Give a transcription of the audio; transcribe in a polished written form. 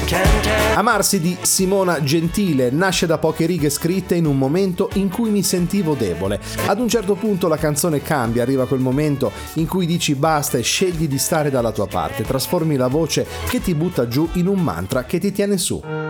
Amarsi di Simona Gentile nasce da poche righe scritte in un momento in cui mi sentivo debole. Ad un certo punto la canzone cambia, arriva quel momento in cui dici basta e scegli di stare dalla tua parte, trasformi la voce che ti butta giù in un mantra che ti tiene su.